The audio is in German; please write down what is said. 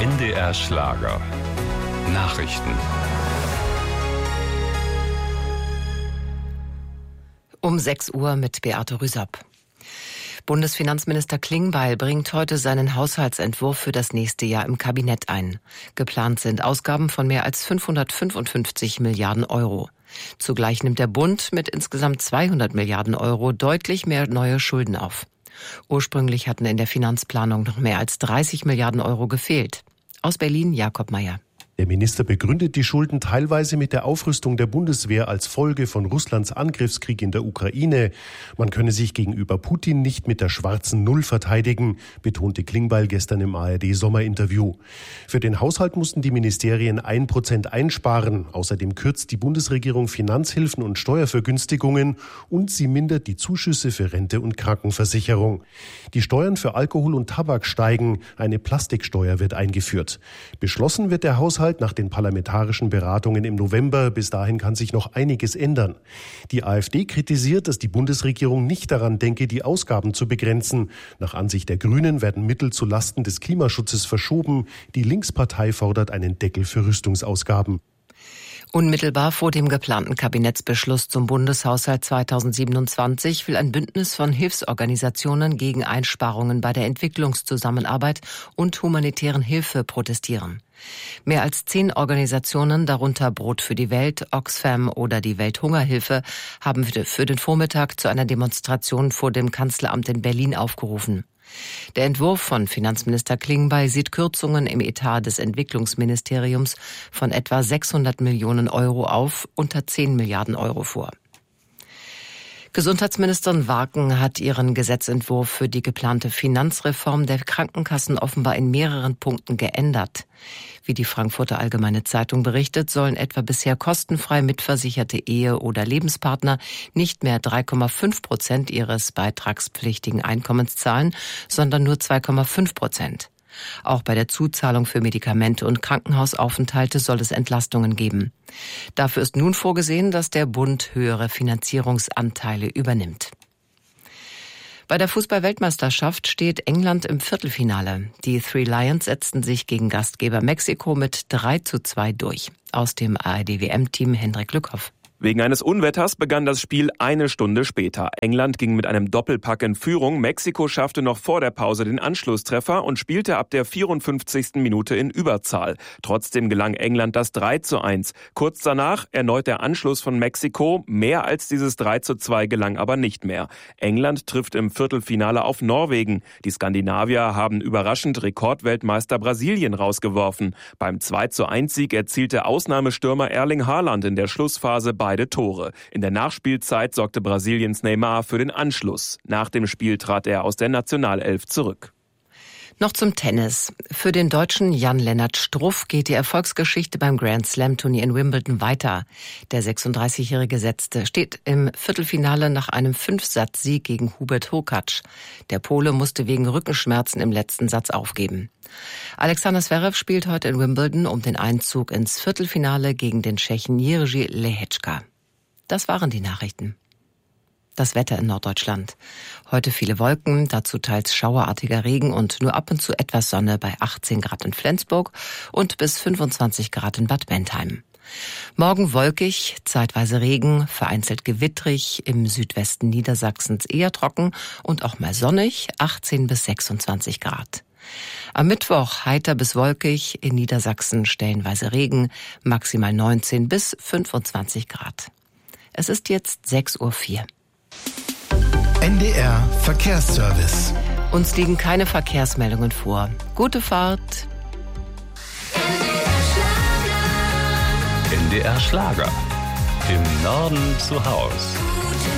NDR Schlager. Nachrichten. Um 6 Uhr mit Beate Rüsapp. Bundesfinanzminister Klingbeil bringt heute seinen Haushaltsentwurf für das nächste Jahr im Kabinett ein. Geplant sind Ausgaben von mehr als 555 Milliarden Euro. Zugleich nimmt der Bund mit insgesamt 200 Milliarden Euro deutlich mehr neue Schulden auf. Ursprünglich hatten in der Finanzplanung noch mehr als 30 Milliarden Euro gefehlt. Aus Berlin Jakob Mayer. Der Minister begründet die Schulden teilweise mit der Aufrüstung der Bundeswehr als Folge von Russlands Angriffskrieg in der Ukraine. Man könne sich gegenüber Putin nicht mit der schwarzen Null verteidigen, betonte Klingbeil gestern im ARD-Sommerinterview. Für den Haushalt mussten die Ministerien 1% einsparen. Außerdem kürzt die Bundesregierung Finanzhilfen und Steuervergünstigungen und sie mindert die Zuschüsse für Rente und Krankenversicherung. Die Steuern für Alkohol und Tabak steigen. Eine Plastiksteuer wird eingeführt. Beschlossen wird der Haushalt nach den parlamentarischen Beratungen im November. Bis dahin kann sich noch einiges ändern. Die AfD kritisiert, dass die Bundesregierung nicht daran denke, die Ausgaben zu begrenzen. Nach Ansicht der Grünen werden Mittel zu Lasten des Klimaschutzes verschoben. Die Linkspartei fordert einen Deckel für Rüstungsausgaben. Unmittelbar vor dem geplanten Kabinettsbeschluss zum Bundeshaushalt 2027 will ein Bündnis von Hilfsorganisationen gegen Einsparungen bei der Entwicklungszusammenarbeit und humanitären Hilfe protestieren. Mehr als 10 Organisationen, darunter Brot für die Welt, Oxfam oder die Welthungerhilfe, haben für den Vormittag zu einer Demonstration vor dem Kanzleramt in Berlin aufgerufen. Der Entwurf von Finanzminister Klingbeil sieht Kürzungen im Etat des Entwicklungsministeriums von etwa 600 Millionen Euro auf unter 10 Milliarden Euro vor. Gesundheitsministerin Warken hat ihren Gesetzentwurf für die geplante Finanzreform der Krankenkassen offenbar in mehreren Punkten geändert. Wie die Frankfurter Allgemeine Zeitung berichtet, sollen etwa bisher kostenfrei mitversicherte Ehe- oder Lebenspartner nicht mehr 3,5% ihres beitragspflichtigen Einkommens zahlen, sondern nur 2,5%. Auch bei der Zuzahlung für Medikamente und Krankenhausaufenthalte soll es Entlastungen geben. Dafür ist nun vorgesehen, dass der Bund höhere Finanzierungsanteile übernimmt. Bei der Fußball-Weltmeisterschaft steht England im Viertelfinale. Die Three Lions setzten sich gegen Gastgeber Mexiko mit 3:2 durch. Aus dem ARD-WM-Team Hendrik Lückhoff. Wegen eines Unwetters begann das Spiel eine Stunde später. England ging mit einem Doppelpack in Führung. Mexiko schaffte noch vor der Pause den Anschlusstreffer und spielte ab der 54. Minute in Überzahl. Trotzdem gelang England das 3:1. Kurz danach erneut der Anschluss von Mexiko. Mehr als dieses 3:2 gelang aber nicht mehr. England trifft im Viertelfinale auf Norwegen. Die Skandinavier haben überraschend Rekordweltmeister Brasilien rausgeworfen. Beim 2:1-Sieg erzielte Ausnahmestürmer Erling Haaland in der Schlussphase beide Tore. In der Nachspielzeit sorgte Brasiliens Neymar für den Anschluss. Nach dem Spiel trat er aus der Nationalelf zurück. Noch zum Tennis. Für den Deutschen Jan-Lennart Struff geht die Erfolgsgeschichte beim Grand-Slam-Turnier in Wimbledon weiter. Der 36-Jährige steht im Viertelfinale nach einem 5-Satz-Sieg gegen Hubert Hurkacz. Der Pole musste wegen Rückenschmerzen im letzten Satz aufgeben. Alexander Zverev spielt heute in Wimbledon um den Einzug ins Viertelfinale gegen den Tschechen Jiří Lehečka. Das waren die Nachrichten. Das Wetter in Norddeutschland. Heute viele Wolken, dazu teils schauerartiger Regen und nur ab und zu etwas Sonne bei 18 Grad in Flensburg und bis 25 Grad in Bad Bentheim. Morgen wolkig, zeitweise Regen, vereinzelt gewittrig, im Südwesten Niedersachsens eher trocken und auch mal sonnig, 18 bis 26 Grad. Am Mittwoch heiter bis wolkig, in Niedersachsen stellenweise Regen, maximal 19 bis 25 Grad. Es ist jetzt 6:04 Uhr. NDR Verkehrsservice. Uns liegen keine Verkehrsmeldungen vor. Gute Fahrt. NDR Schlager. Im Norden zu Haus.